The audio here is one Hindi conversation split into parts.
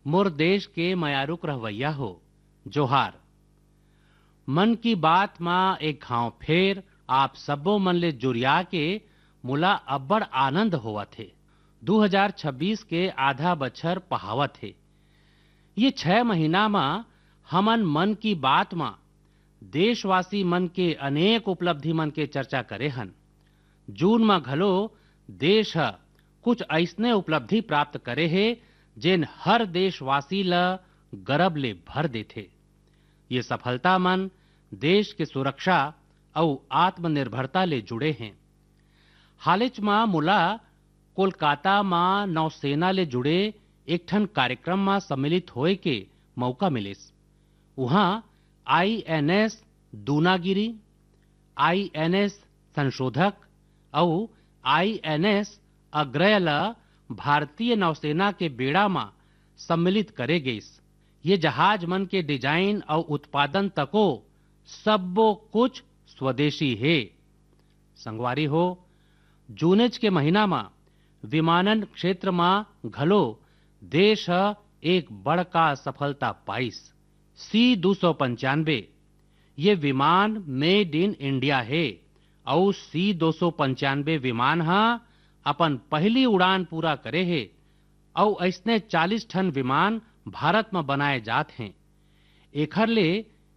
मोर देश के मयारुक रहवैया हो जोहार। मन की बात मां एक घाव फेर आप सबो मन ले जुरिया के मोला अब्बड़ आनंद होवा थे। 2026 के आधा बछर पहावत थे। ये 6 महीना में हमन मन की बात में देशवासी मन के अनेक उपलब्धि मन के चर्चा करे हन। जून में घलो देश कुछ ऐसने उपलब्धि प्राप्त करे है जेन हर देशवासी ला गर्व ले भर देथे। ये सफलता मन देश के सुरक्षा और आत्मनिर्भरता ले जुड़े हैं। हालिच में मुला कोलकाता में नौसेना ले जुड़े एक ठन कार्यक्रम में सम्मिलित होए के मौका मिलिस। वहां INS दूनागिरी, INS संशोधक और INS अग्रय भारतीय नौसेना के बेड़ा में सम्मिलित करे गईस। ये जहाज मन के डिजाइन और उत्पादन तको सबो कुछ स्वदेशी है। संगवारी हो, जूनेज के महीना में विमानन क्षेत्र में घलो देश एक बड़का सफलता पाइस। C-295 ये विमान मेड इन इंडिया है और C-295 विमान अपन पहली उड़ान पूरा करे है और ऐसने 40 टन विमान भारत में बनाए जात हैं। एखर ले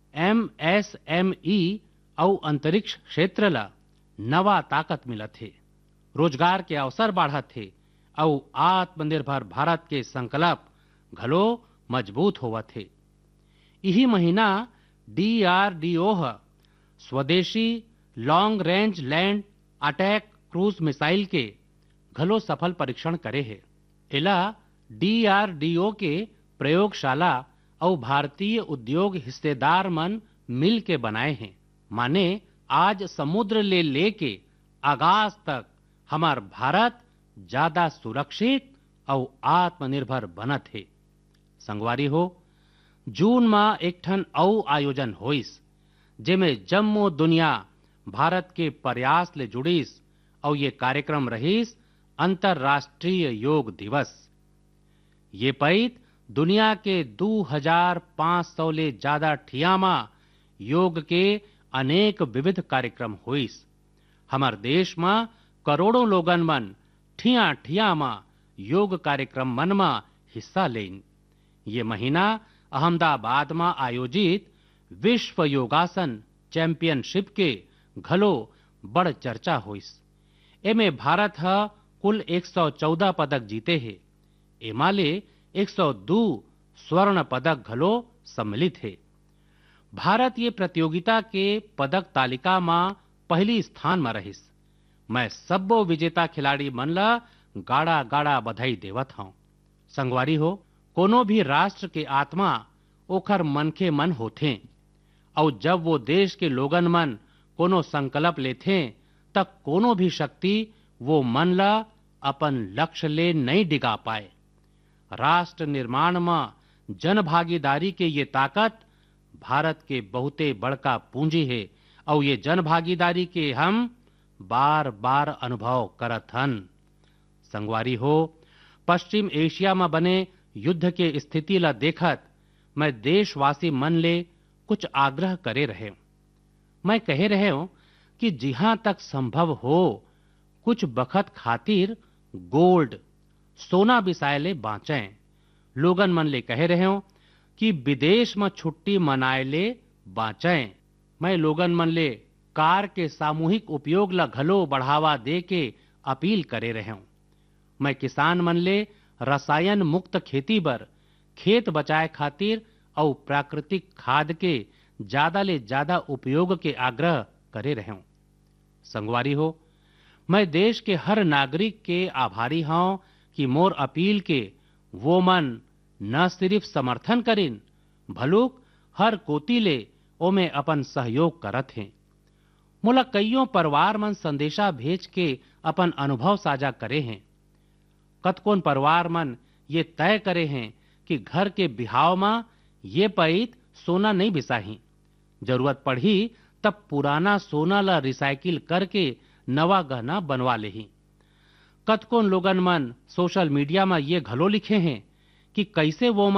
MSME और अंतरिक्ष क्षेत्र ला नवा ताकत मिलत है, रोजगार के अवसर बढ़त है और आत्मनिर्भर भारत के संकल्प घलो मजबूत होवत है। यही महीना DRDO स्वदेशी long range land attack cruise missile के घलो सफल परीक्षण करे है। एला DRDO के प्रयोगशाला और भारतीय उद्योग हिस्सेदार मन मिल के बनाए हैं। माने आज समुद्र ले लेके आकाश तक हमार भारत ज्यादा सुरक्षित और आत्मनिर्भर बनत है। संगवारी हो, जून में एक ठन और आयोजन होइस जेमे जम्मो दुनिया भारत के प्रयास ले जुड़ीस और ये कार्यक्रम रहीस अंतर्राष्ट्रीय योग दिवस। ये पैत दुनिया के 2500 ले ज्यादा ठियामा योग के अनेक विविध कार्यक्रम होइस। हमार देश में करोड़ों लोगन मन ठिया ठिया में योग कार्यक्रम मन में हिस्सा लेन। ये महीना अहमदाबाद में आयोजित विश्व योगासन चैंपियनशिप के घलो बड़ चर्चा होइस। एमे भारत कुल 114 पदक जीते है। एमाले 102 स्वर्ण पदक घलो सम्मिलित है। भारत ये प्रतियोगिता के पदक तालिका में पहली स्थान में रहिस। मैं सबो विजेता खिलाड़ी मन ला गाड़ा गाड़ा बधाई देवत हूं। संगवारी हो, कोनो भी राष्ट्र के आत्मा ओखर मनखे मन होथे और जब वो देश के लोगन मन कोनो संकल्प लेथे तब कोनो भी शक्ति वो मन ला अपन लक्ष्य ले नहीं डिगा पाए। राष्ट्र निर्माण में जन भागीदारी के ये ताकत भारत के बहुते बड़का पूंजी है और ये जन भागीदारी के हम बार बार अनुभव करत हन। संगवारी हो, पश्चिम एशिया में बने युद्ध के स्थिति ला देखत मैं देशवासी मन ले कुछ आग्रह करे रहे। मैं कहे रहे हूं कि जहां तक संभव हो कुछ बखत खातिर गोल्ड सोना बिसाए ले बाँचें। लोगन मन ले कहे रहे हूं कि विदेश में छुट्टी मनाए ले बाँचें। मैं लोगन मन ले कार के सामूहिक उपयोग ला घलो बढ़ावा दे के अपील करे रहे हूं। मैं किसान मन ले रसायन मुक्त खेती बर खेत बचाए खातिर और प्राकृतिक खाद के ज्यादा ले ज्यादा उपयोग के आग्रह करे रहे हूं। संगवारी हो, मैं देश के हर नागरिक के आभारी हूं कि मोर अपील के वो मन न सिर्फ समर्थन करिन भलुक हर कोती ले ओमे अपन सहयोग करत हैं। मोला कईयों परिवार मन संदेशा भेज के अपन अनुभव साझा करे हैं। कतकोन परिवार मन ये तय करे हैं कि घर के बिहाव में ये पैत सोना नहीं बिसाही, जरूरत पड़ी तब पुराना सोना ला रिसाइकिल करके नवा गहना बनवा लेही। कतकोन लोगन मन सोशल मीडिया में ये घलो लिखे हैं कि कैसे वो